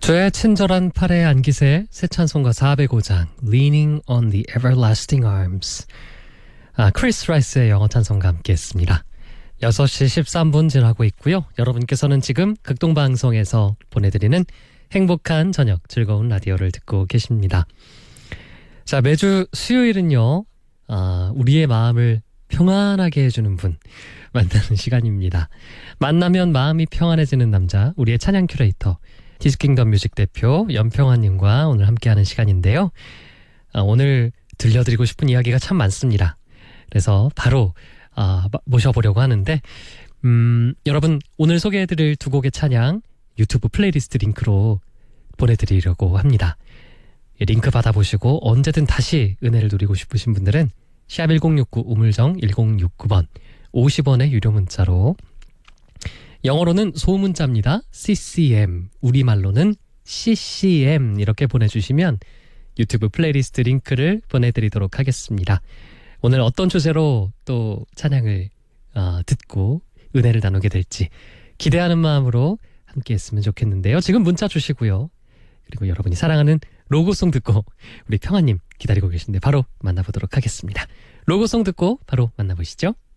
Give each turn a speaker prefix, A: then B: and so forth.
A: 주의 친절한 팔에 안기세 새 찬송가 405장 Leaning on the Everlasting Arms. 크리스 라이스의 영어 찬송가 함께했습니다. 6시 13분 지나고 있고요. 여러분께서는 지금 극동방송에서 보내드리는 행복한 저녁 즐거운 라디오를 듣고 계십니다. 자, 매주 수요일은요, 우리의 마음을 평안하게 해주는 분 만나는 시간입니다. 만나면 마음이 평안해지는 남자, 우리의 찬양 큐레이터 디스킹덤 뮤직 대표 연평환님과 오늘 함께하는 시간인데요. 오늘 들려드리고 싶은 이야기가 참 많습니다. 그래서 바로 모셔보려고 하는데 여러분 오늘 소개해드릴 두 곡의 찬양 유튜브 플레이리스트 링크로 보내드리려고 합니다. 링크 받아보시고 언제든 다시 은혜를 누리고 싶으신 분들은 샵1069 우물정 1069번 50원의 유료 문자로, 영어로는 소문자입니다. CCM, 우리말로는 CCM 이렇게 보내주시면 유튜브 플레이리스트 링크를 보내드리도록 하겠습니다. 오늘 어떤 주제로 또 찬양을 듣고 은혜를 나누게 될지 기대하는 마음으로 함께 했으면 좋겠는데요. 지금 문자 주시고요. 그리고 여러분이 사랑하는 로고송 듣고 우리 평화님 기다리고 계신데 바로 만나보도록 하겠습니다. 로고송 듣고 바로 만나보시죠.